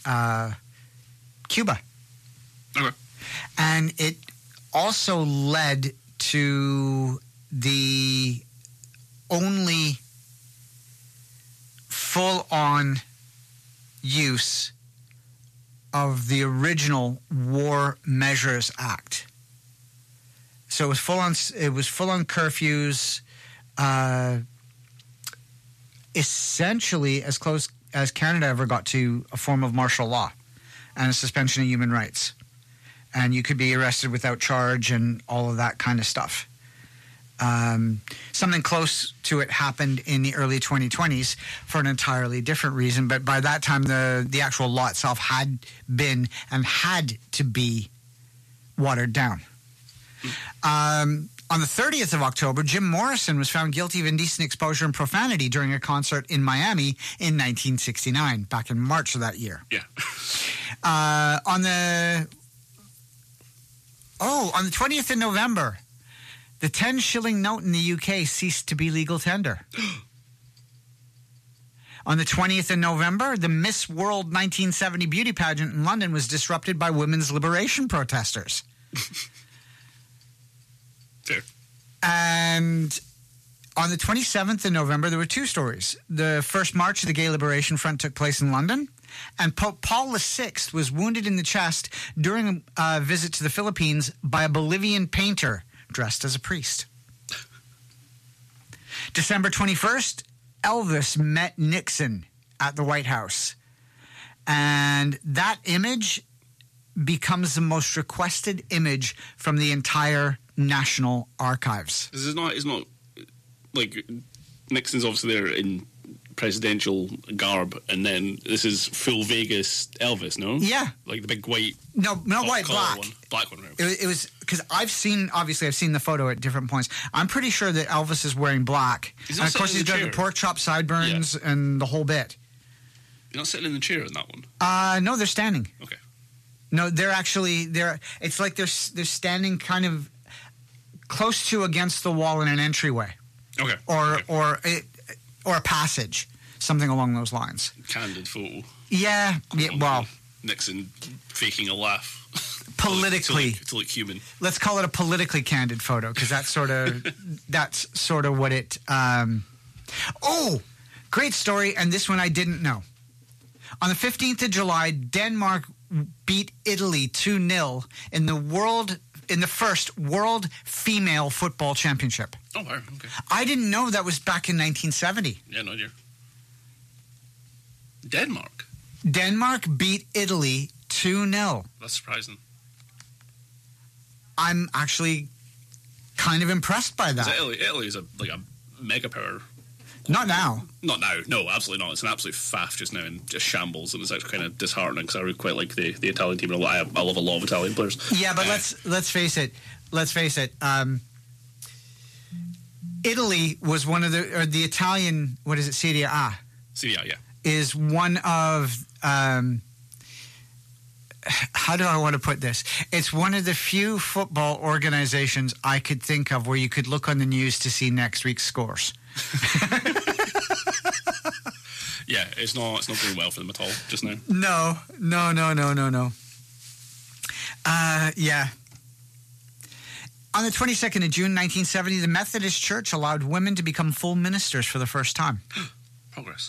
Cuba. Okay. And it also led to the only full-on use of the original War Measures Act. So it was full-on curfews, essentially as close as Canada ever got to a form of martial law and a suspension of human rights. And you could be arrested without charge and all of that kind of stuff. Something close to it happened in the early 2020s for an entirely different reason. But by that time, the actual law itself had been and had to be watered down. On the 30th of October, Jim Morrison was found guilty of indecent exposure and profanity during a concert in Miami in 1969, back in March of that year. Yeah. On the 20th of November, the 10-shilling note in the UK ceased to be legal tender. On the 20th of November, the Miss World 1970 beauty pageant in London was disrupted by women's liberation protesters. Fair. And on the 27th of November, there were two stories. The first march of the Gay Liberation Front took place in London, and Pope Paul VI was wounded in the chest during a visit to the Philippines by a Bolivian painter dressed as a priest. December 21st, Elvis met Nixon at the White House. And that image becomes the most requested image from the entire National Archives. This is not, it's not, like, Nixon's obviously there in presidential garb, and then this is full Vegas Elvis, no? Yeah. Like the big white... No, not white, black. One. Black one, right? It was, because I've seen the photo at different points. I'm pretty sure that Elvis is wearing black. He's and not of course he's got the pork chop sideburns and the whole bit. You're not sitting in the chair in that one? No, they're standing. Okay. No, it's like they're standing kind of close to against the wall in an entryway. Okay. Or a passage, something along those lines. Candid photo. Yeah, well... Nixon faking a laugh. Politically. to look human. Let's call it a politically candid photo, because that's sort of what it... great story, and this one I didn't know. On the 15th of July, Denmark beat Italy 2-0 in the first World Female Football Championship. Oh, wow, okay. I didn't know that was back in 1970. Yeah, no idea. Denmark beat Italy 2-0. That's surprising. I'm actually kind of impressed by that. Italy is a mega power. Not now. Not now. No, absolutely not. It's an absolute faff just now and just shambles, and it's actually kind of disheartening because I really quite like the Italian team. I love a lot of Italian players. Yeah, but let's face it. Italy was one of the Italian. What is it? Serie A. Serie A, yeah. Is one of. How do I want to put this? It's one of the few football organizations I could think of where you could look on the news to see next week's scores. Yeah, it's not going well for them at all just now. No. Yeah. On the 22nd of June, 1970, the Methodist Church allowed women to become full ministers for the first time. Progress.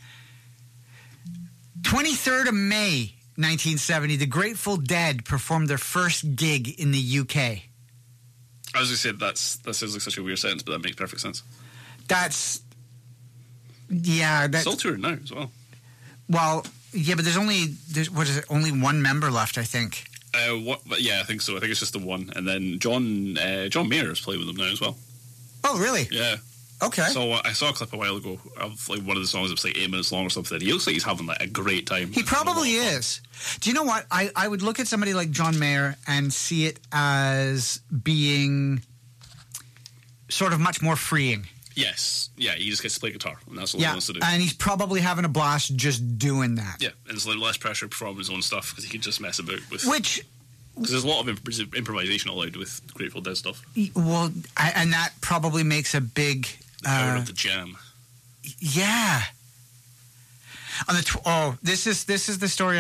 23rd of May, 1970, the Grateful Dead performed their first gig in the UK. As I said, that sounds like such a weird sentence, but that makes perfect sense. Still touring now as well. Well, yeah, but there's only one member left, I think. Yeah, I think so. I think it's just the one, and then John Mayer is playing with them now as well. Oh, really? Yeah. Okay. So I saw a clip a while ago of like one of the songs that's like 8 minutes long or something. He looks like he's having like a great time. He probably is. Do you know what? I would look at somebody like John Mayer and see it as being sort of much more freeing. Yes. Yeah, he just gets to play guitar, and that's all he wants to do. And he's probably having a blast just doing that. Yeah, and there's less pressure performing his own stuff because he can just mess about with... Because there's a lot of improvisation allowed with Grateful Dead stuff. Well, and that probably makes a big... power of the jam. Yeah. On the this is the story